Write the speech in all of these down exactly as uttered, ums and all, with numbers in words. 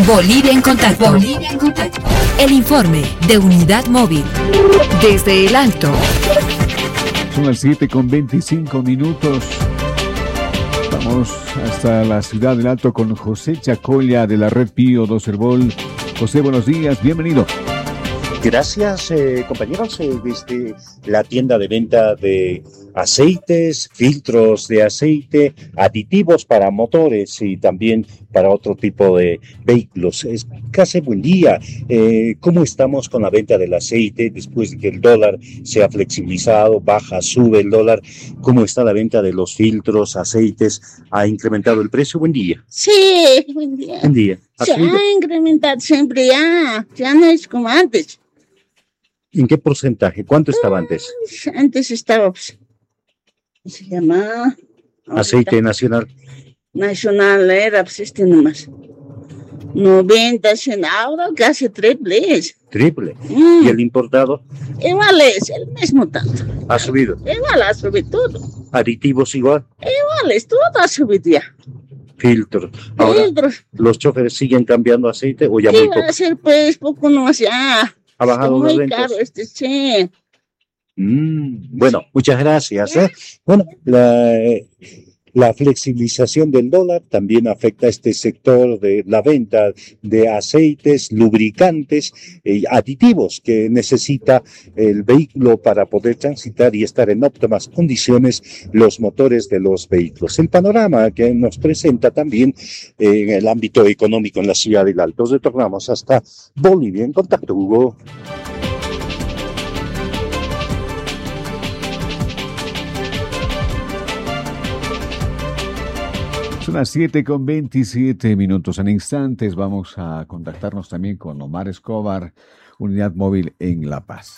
Bolivia en contacto. Bolivia en contacto. El informe de Unidad Móvil. Desde el Alto. Son las siete con veinticinco minutos. Vamos hasta la ciudad del Alto con José Chacolla de la red Pío dos Herbol. José, buenos días, bienvenido. Gracias, eh, compañeros, eh, desde la tienda de venta de aceites, filtros de aceite, aditivos para motores y también para otro tipo de vehículos. Es casi buen día. Eh, ¿Cómo estamos con la venta del aceite después de que el dólar se ha flexibilizado, baja, sube el dólar? ¿Cómo está la venta de los filtros, aceites? ¿Ha incrementado el precio? Buen día. Sí, buen día. Buen día. Se ha incrementado siempre ya, ya no es como antes. ¿En qué porcentaje? ¿Cuánto estaba antes? Antes estaba, pues, ¿cómo se llama? Aceite Ahorita, nacional. Nacional era, pues este nomás. noventa, cien, ahora casi triple es. Triple. Mm. ¿Y el importado? Igual es, el mismo tanto. ¿Ha subido? Igual ha subido todo. ¿Aditivos igual? Igual es, todo ha subido ya. Filtros. Ahora, Filtros. ¿los choferes siguen cambiando aceite o ya ¿Qué muy va poco? a hacer, pues, poco nomás ya? ¿Ha bajado Está las muy ventas? caro este, sí. Mm, bueno, muchas gracias. ¿eh? Bueno, la, la flexibilización del dólar también afecta a este sector de la venta de aceites, lubricantes, eh, aditivos que necesita el vehículo para poder transitar y estar en óptimas condiciones los motores de los vehículos. El panorama que nos presenta también eh, en el ámbito económico en la ciudad del Alto. Retornamos hasta Bolivia en contacto, Hugo. Son las siete con veintisiete minutos. En instantes vamos a contactarnos también con Omar Escobar, Unidad Móvil en La Paz.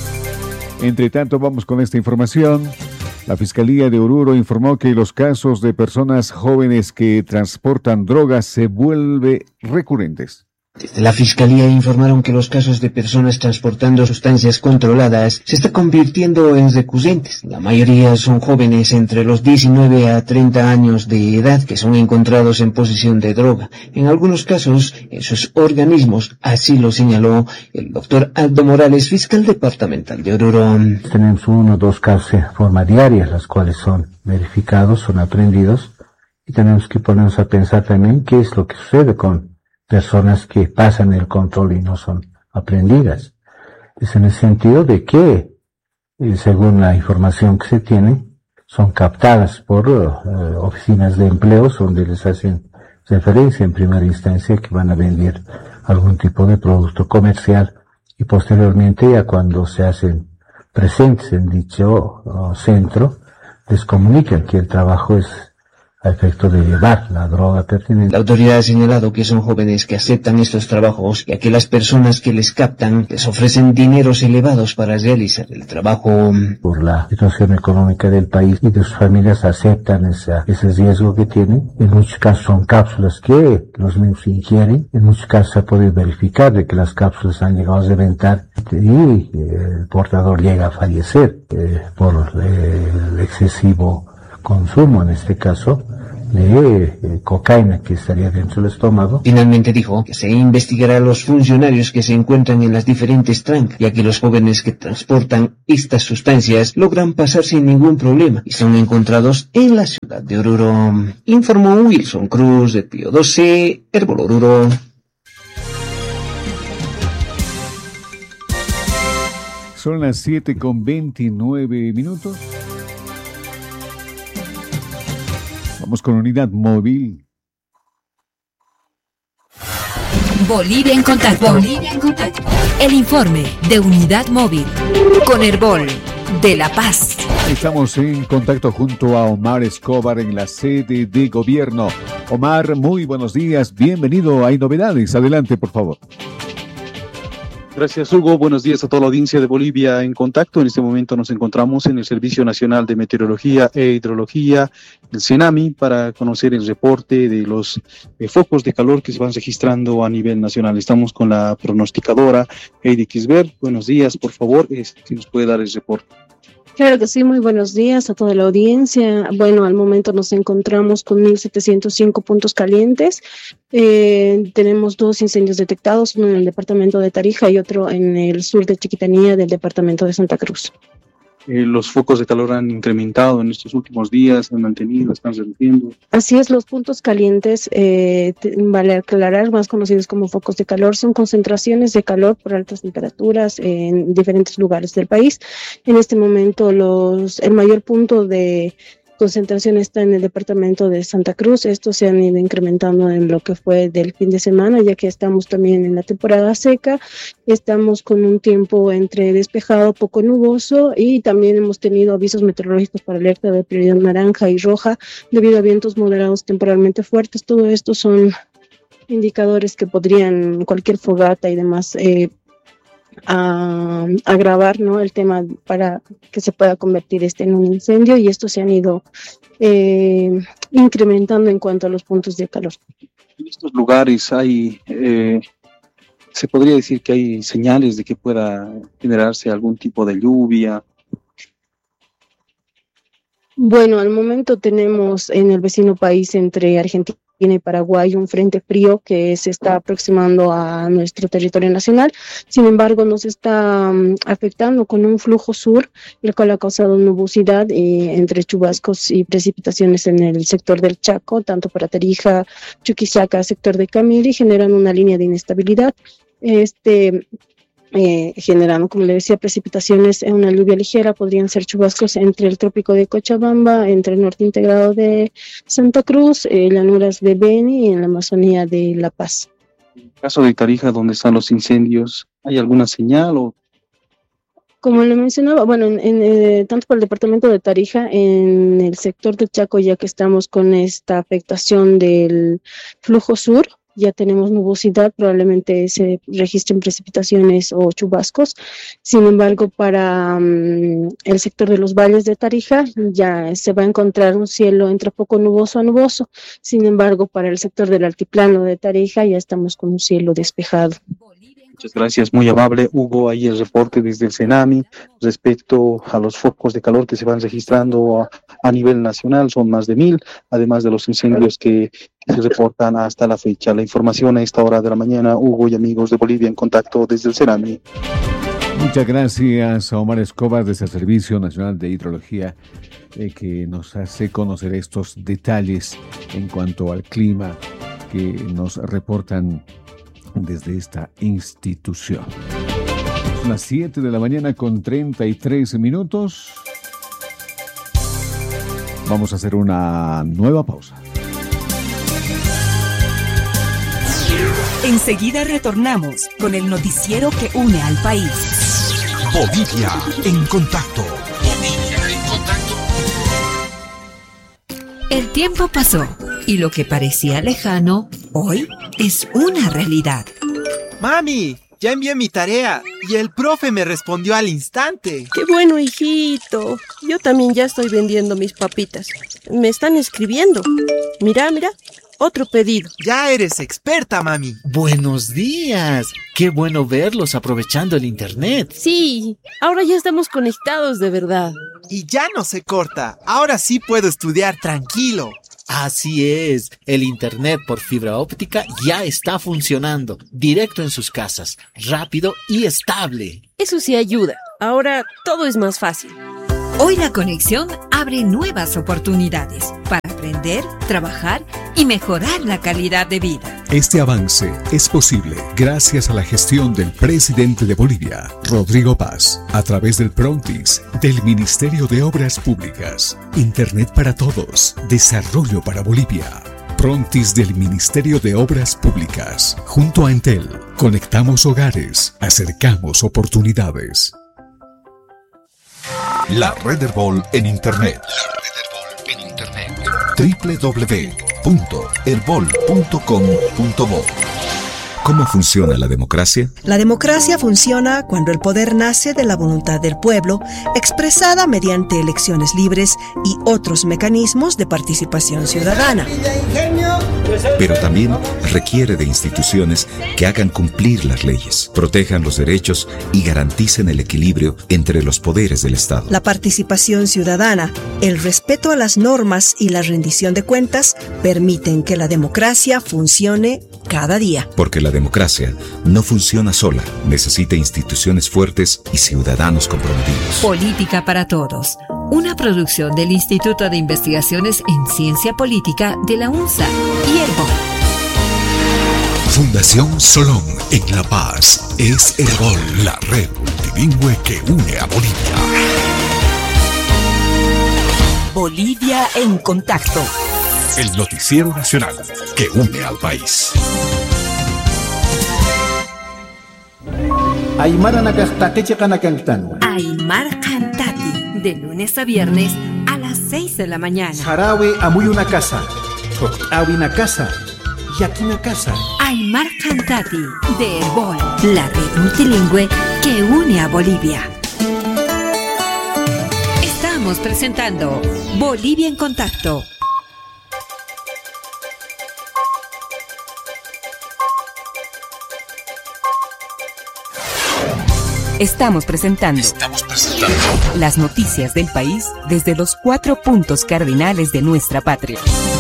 Entre tanto, vamos con esta información. La Fiscalía de Oruro informó que los casos de personas jóvenes que transportan drogas se vuelven recurrentes. Desde la Fiscalía informaron que los casos de personas transportando sustancias controladas se están convirtiendo en recurrentes. La mayoría son jóvenes entre los diecinueve a treinta años de edad que son encontrados en posesión de droga. En algunos casos, en sus organismos, así lo señaló el doctor Aldo Morales, fiscal departamental de Oruro. Tenemos uno o dos casos de forma diaria, las cuales son verificados, son aprendidos, y tenemos que ponernos a pensar también qué es lo que sucede con personas que pasan el control y no son aprendidas. Es en el sentido de que, eh, según la información que se tiene, son captadas por uh, oficinas de empleos donde les hacen referencia en primera instancia que van a vender algún tipo de producto comercial y posteriormente ya cuando se hacen presentes en dicho uh, centro les comunican que el trabajo es a efecto de llevar la droga pertinente. La autoridad ha señalado que son jóvenes que aceptan estos trabajos, ya que las personas que les captan les ofrecen dineros elevados para realizar el trabajo. Por la situación económica del país y de sus familias aceptan esa, ese riesgo que tienen. En muchos casos son cápsulas que los niños ingieren. En muchos casos se puede verificar de que las cápsulas han llegado a reventar y eh, el portador llega a fallecer eh, por eh, el excesivo consumo, en este caso, de eh, cocaína que estaría dentro del estómago. Finalmente dijo que se investigará a los funcionarios que se encuentran en las diferentes trancas, ya que los jóvenes que transportan estas sustancias logran pasar sin ningún problema y son encontrados en la ciudad de Oruro. Informó Wilson Cruz de Pío doce, Herbol Oruro. Son las siete con veintinueve minutos. Vamos con Unidad Móvil. Bolivia en contacto. Bolivia en contacto. El informe de Unidad Móvil con Herbol de La Paz. Estamos en contacto junto a Omar Escobar en la sede de gobierno. Omar, muy buenos días. Bienvenido. Hay novedades. Adelante, por favor. Gracias, Hugo. Buenos días a toda la audiencia de Bolivia en contacto. En este momento nos encontramos en el Servicio Nacional de Meteorología e Hidrología, el CENAMI, para conocer el reporte de los eh, focos de calor que se van registrando a nivel nacional. Estamos con la pronosticadora Heidi Kisbert. Buenos días, por favor, eh, si nos puede dar el reporte. Claro que sí, muy buenos días a toda la audiencia. Bueno, al momento nos encontramos con mil setecientos cinco puntos calientes. Eh, tenemos dos incendios detectados, uno en el departamento de Tarija y otro en el sur de Chiquitanía del departamento de Santa Cruz. Eh, los focos de calor han incrementado en estos últimos días, han mantenido, están reduciendo. Así es, los puntos calientes, eh, te, vale aclarar, más conocidos como focos de calor, son concentraciones de calor por altas temperaturas en diferentes lugares del país. En este momento, los el mayor punto de concentración está en el departamento de Santa Cruz. Estos se han ido incrementando en lo que fue del fin de semana, ya que estamos también en la temporada seca. Estamos con un tiempo entre despejado, poco nuboso, y también hemos tenido avisos meteorológicos para alerta de prioridad naranja y roja debido a vientos moderados temporalmente fuertes. Todo esto son indicadores que podrían, cualquier fogata y demás, eh, a agravar, ¿no?, el tema para que se pueda convertir este en un incendio, y estos se han ido eh, incrementando en cuanto a los puntos de calor. En estos lugares hay, eh, se podría decir que hay señales de que pueda generarse algún tipo de lluvia. Bueno, al momento tenemos en el vecino país entre Argentina y Paraguay un frente frío que se está aproximando a nuestro territorio nacional. Sin embargo, nos está um, afectando con un flujo sur, el cual ha causado nubosidad eh, entre chubascos y precipitaciones en el sector del Chaco, tanto para Tarija, Chuquisaca, sector de Camiri, generando una línea de inestabilidad. Este Eh, generando, como le decía, precipitaciones en una lluvia ligera, podrían ser chubascos entre el trópico de Cochabamba, entre el norte integrado de Santa Cruz, eh, llanuras de Beni y en la Amazonía de La Paz. En el caso de Tarija, donde están los incendios, ¿hay alguna señal o...? Como le mencionaba, bueno, en, en, eh, tanto para el departamento de Tarija, en el sector del Chaco, ya que estamos con esta afectación del flujo sur, ya tenemos nubosidad, probablemente se registren precipitaciones o chubascos. Sin embargo, para um, el sector de los valles de Tarija ya se va a encontrar un cielo entre poco nuboso a nuboso. Sin embargo, para el sector del altiplano de Tarija ya estamos con un cielo despejado. Muchas gracias, muy amable, Hugo. Ahí el reporte desde el CENAMI respecto a los focos de calor que se van registrando a, a nivel nacional, son más de mil, además de los incendios que, que se reportan hasta la fecha. La información a esta hora de la mañana, Hugo y amigos de Bolivia en contacto desde el CENAMI. Muchas gracias a Omar Escobar desde el Servicio Nacional de Hidrología, eh, que nos hace conocer estos detalles en cuanto al clima que nos reportan desde esta institución. Son las siete de la mañana con treinta y tres minutos. Vamos a hacer una nueva pausa. Enseguida retornamos con el noticiero que une al país. Bolivia en contacto. Bolivia en contacto. El tiempo pasó y lo que parecía lejano, hoy es una realidad. Mami, ya envié mi tarea y el profe me respondió al instante. ¡Qué bueno, hijito! Yo también ya estoy vendiendo mis papitas. Me están escribiendo. Mira, mira, otro pedido. Ya eres experta, mami. Buenos días. Qué bueno verlos aprovechando el internet. Sí, ahora ya estamos conectados de verdad. Y ya no se corta. Ahora sí puedo estudiar tranquilo. Así es, el internet por fibra óptica ya está funcionando, directo en sus casas, rápido y estable. Eso sí ayuda, ahora todo es más fácil. Hoy la conexión abre nuevas oportunidades para aprender, trabajar y mejorar la calidad de vida. Este avance es posible gracias a la gestión del presidente de Bolivia, Rodrigo Paz, a través del Prontis, del Ministerio de Obras Públicas. Internet para todos, desarrollo para Bolivia. Prontis del Ministerio de Obras Públicas. Junto a Entel, conectamos hogares, acercamos oportunidades. La Red Herbol en Internet. La Red Herbol en Internet. doble u doble u doble u punto herbol punto com punto bo. ¿Cómo funciona la democracia? La democracia funciona cuando el poder nace de la voluntad del pueblo, expresada mediante elecciones libres y otros mecanismos de participación ciudadana. pero también requiere de instituciones que hagan cumplir las leyes, protejan los derechos y garanticen el equilibrio entre los poderes del Estado. La participación ciudadana, el respeto a las normas y la rendición de cuentas permiten que la democracia funcione cada día. Porque la democracia no funciona sola, necesita instituciones fuertes y ciudadanos comprometidos. Política para Todos, una producción del Instituto de Investigaciones en Ciencia Política de la UNSA y Herbol. Fundación Solón en La Paz es Herbol, la red multilingüe que une a Bolivia. Bolivia en contacto. El noticiero nacional que une al país. Aymara Nakastakeche Kanakantano. Aymar Cantati, de lunes a viernes a las seis de la mañana. Sarawe Amuy una casa. Awi una casa. Yaki una casa. Aymar Cantati, de Herbol, la red multilingüe que une a Bolivia. Estamos presentando Bolivia en contacto. Estamos presentando, Estamos presentando las noticias del país desde los cuatro puntos cardinales de nuestra patria.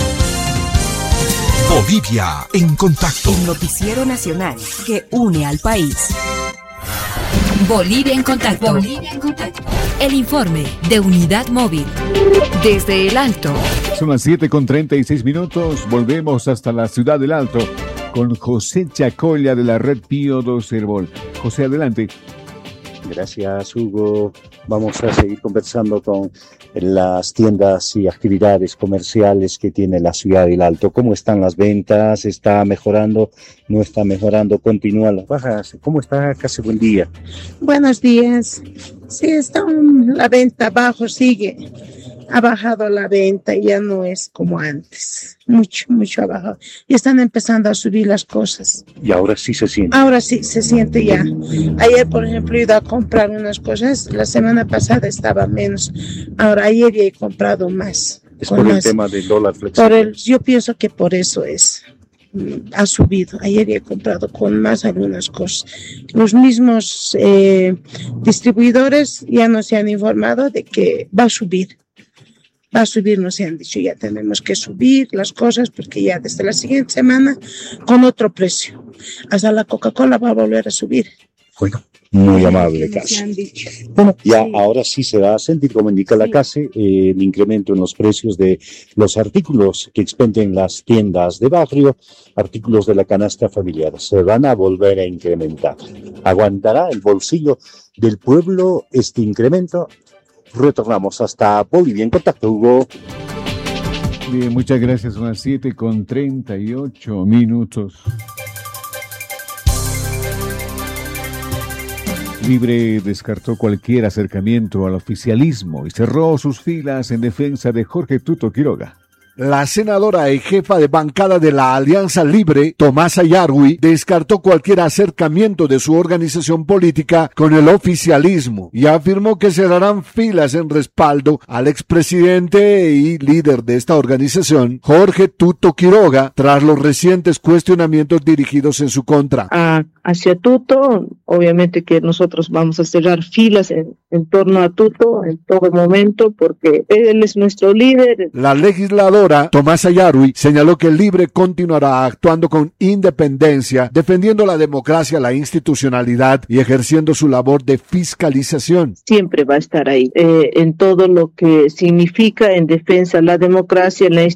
Bolivia en contacto. El noticiero nacional que une al país. Bolivia en contacto. Bolivia en contacto. El informe de Unidad Móvil. Desde el Alto. Son las siete con treinta y seis minutos. Volvemos hasta la ciudad del Alto con José Chacolla de la red Pío dos Herbol. José, adelante. Gracias, Hugo. Vamos a seguir conversando con las tiendas y actividades comerciales que tiene la ciudad del Alto. ¿Cómo están las ventas? ¿Está mejorando? ¿No está mejorando? ¿Continúan las bajas? ¿Cómo está? Casi buen día. Buenos días. Sí, está un, la venta abajo, sigue. Ha bajado la venta y ya no es como antes. Mucho, mucho ha bajado. Y están empezando a subir las cosas. Y ahora sí se siente. Ahora sí se siente ya. Ayer, por ejemplo, he ido a comprar unas cosas. La semana pasada estaba menos. Ahora, ayer ya he comprado más. Es por más. el tema del dólar flexible. Por el, yo pienso que por eso es. Ha subido. Ayer he comprado con más algunas cosas. Los mismos eh, distribuidores ya nos han informado de que va a subir. Va a subir, nos han dicho, ya tenemos que subir las cosas porque ya desde la siguiente semana con otro precio. Hasta la Coca-Cola va a volver a subir. Bueno, muy amable, Casi. Bueno, ya sí. Ahora sí se va a sentir, como indica la Casi, eh, el incremento en los precios de los artículos que expenden las tiendas de barrio, artículos de la canasta familiar. Se van a volver a incrementar. ¿Aguantará el bolsillo del pueblo este incremento? Retornamos hasta Bolivia en contacto, Hugo. Bien, muchas gracias. Son las siete con treinta y ocho minutos. Libre descartó cualquier acercamiento al oficialismo y cerró sus filas en defensa de Jorge Tuto Quiroga. La senadora y jefa de bancada de la Alianza Libre, Tomasa Yarwi, descartó cualquier acercamiento de su organización política con el oficialismo y afirmó que cerrarán filas en respaldo al expresidente y líder de esta organización, Jorge Tuto Quiroga, tras los recientes cuestionamientos dirigidos en su contra. A, hacia Tuto, obviamente que nosotros vamos a cerrar filas en, en torno a Tuto en todo momento porque él es nuestro líder. La legisladora Tomasa Yarwi señaló que el Libre continuará actuando con independencia, defendiendo la democracia, la institucionalidad y ejerciendo su labor de fiscalización. Siempre va a estar ahí, eh, en todo lo que significa en defensa de la democracia, la